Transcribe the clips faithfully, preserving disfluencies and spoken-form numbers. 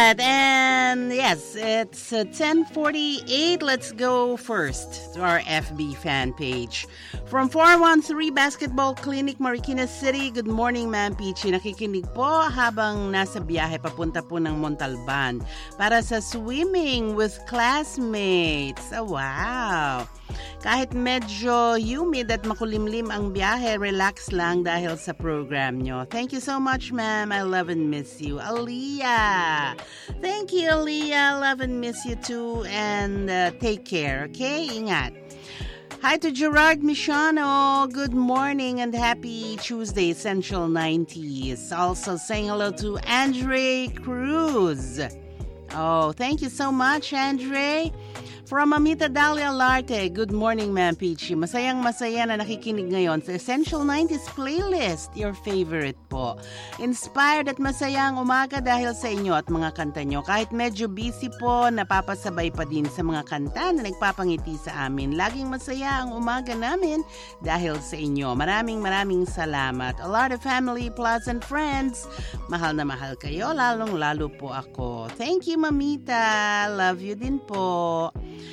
right, and yes, it's uh, ten forty-eight. Let's go first to our F B fan page. From four one three Basketball Clinic, Marikina City, good morning, Ma'am Peachy. Nakikinig po habang nasa biyahe papunta po ng Montalban para sa swimming with classmates. Oh, wow! Kahit medyo humid at makulimlim ang biyahe, relax lang dahil sa program nyo. Thank you so much, ma'am. I love and miss you. Aliyah! Thank you, Aliyah. Love and miss you too. And uh, take care, okay? Ingat. Hi to Gerard Michano. Good morning and happy Tuesday, Essential nineties. Also saying hello to Andre Cruz. Oh, thank you so much, Andre. From Amita Dalia Larte, good morning, Ma'am Peachy. Masayang masaya na nakikinig ngayon sa Essential nineties playlist, your favorite po. Inspired at masayang umaga dahil sa inyo at mga kanta nyo. Kahit medyo busy po, napapasabay pa din sa mga kanta na nagpapangiti sa amin. Laging masaya ang umaga namin dahil sa inyo. Maraming maraming salamat. A lot of family, plus and friends. Mahal na mahal kayo, lalong lalo po ako. Thank you, Mamita. Love you din po.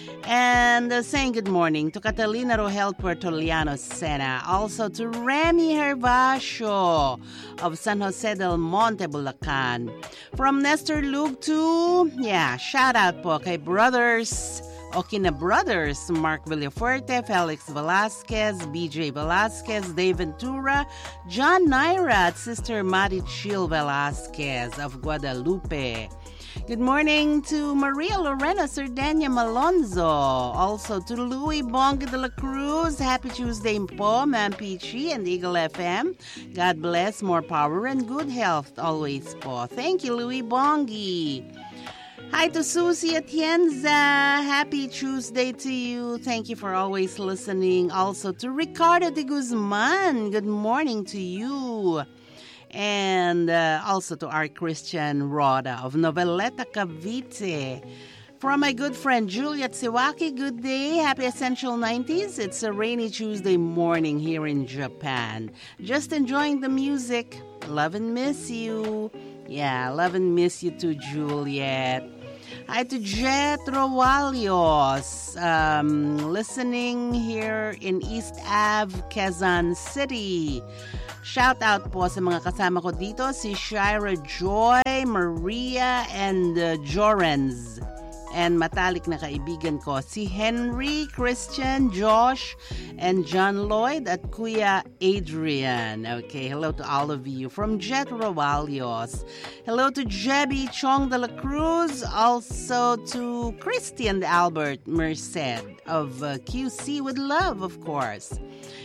And uh, saying good morning to Catalina Rogel Puertoliano Sena, also to Remy Hervasio of San Jose del Monte, Bulacan. From Nestor Lug to, yeah, shout out po kay brothers, o kina brothers, Mark Villafuerte, Felix Velasquez, B J Velasquez, Dave Ventura, John Naira, at Sister Marichil Velasquez of Guadalupe. Good morning to Maria Lorena Sardania Malonzo. Also to Louis Bonga de la Cruz. Happy Tuesday po, Ma'am Peachy and Eagle F M. God bless, more power and good health always po. Thank you, Louis Bongi. Hi to Susie Atienza. Happy Tuesday to you. Thank you for always listening. Also to Ricardo de Guzman. Good morning to you. And uh, also to our Christian Roda of Noveleta, Cavite. From my good friend Juliet Siwaki, good day. Happy Essential nineties. It's a rainy Tuesday morning here in Japan. Just enjoying the music. Love and miss you. Yeah, love and miss you too, Juliet. Hi to Jet Rawalios, um, listening here in East Ave, Quezon City. Shout out po sa mga kasama ko dito, si Shira Joy, Maria, and uh, Jorens. And matalik na kaibigan ko, si Henry, Christian, Josh, and John Lloyd at Kuya Adrian. Okay, hello to all of you. From Jet Rawalios. Hello to Jebby Chong de la Cruz. Also to Christian Albert Merced of uh, Q C with love, of course.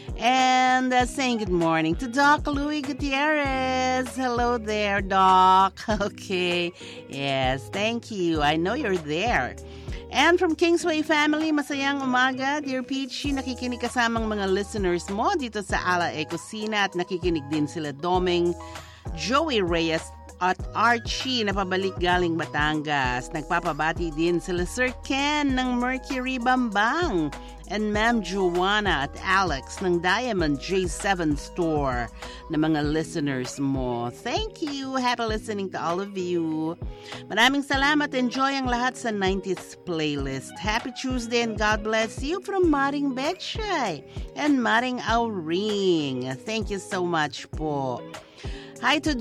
And uh, saying good morning to Doc Louis Gutierrez. Hello there, Doc. Okay. Yes, thank you. I know you're there. And from Kingsway Family, masayang umaga. Dear Peachy, nakikinig kasamang mga listeners mo dito sa Ala E Cocina at nakikinig din sila Doming, Joey Reyes, at Archie na pabalik galing Batangas. Nagpapabati din sila Sir Ken ng Mercury Bambang and Ma'am Joanna at Alex ng Diamond J seven Store na mga listeners mo. Thank you. Happy listening to all of you. Maraming salamat. Enjoy ang lahat sa nineties playlist. Happy Tuesday and God bless you from Maring Betchay and Maring Auring. Thank you so much po. Hi to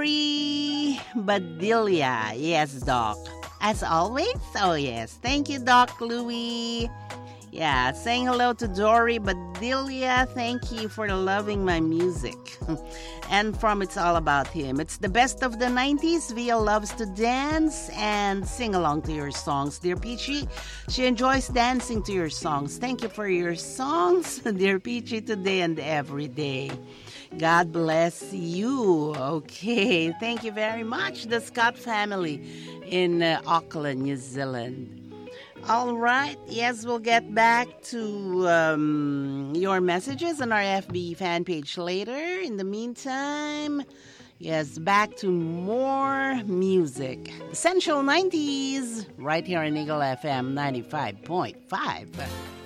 Dory Badilla. Yes, Doc. As always? Oh, yes. Thank you, Doc Louie. Yeah, saying hello to Dory Badilla. Thank you for loving my music. And from It's All About Him. It's the best of the nineties. Via loves to dance and sing along to your songs. Dear Peachy, she enjoys dancing to your songs. Thank you for your songs, Dear Peachy, today and every day. God bless you. Okay, thank you very much, the Scott family in uh, Auckland, New Zealand. All right, yes, we'll get back to um, your messages on our F B fan page later. In the meantime, yes, back to more music. Essential nineties, right here on Eagle F M ninety-five point five.